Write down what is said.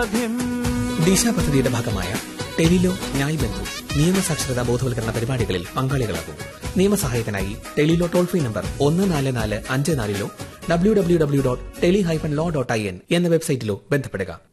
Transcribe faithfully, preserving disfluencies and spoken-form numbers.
ദിശ പദ്ധതിയുടെ ഭാഗമായ ടെലിലോ ന്യായ് ബന്ധു നിയമസാക്ഷരതാ ബോധവൽക്കരണ പരിപാടികളിൽ പങ്കാളികളാകും. നിയമസഹായത്തിനായി ടെലിലോ ടോൾ ഫ്രീ നമ്പർ ഒന്ന് നാല് നാല് അഞ്ച് നാലിലോ W W W dot tele hyphen law dot I N എന്ന വെബ്സൈറ്റിലോ ബന്ധപ്പെടുക.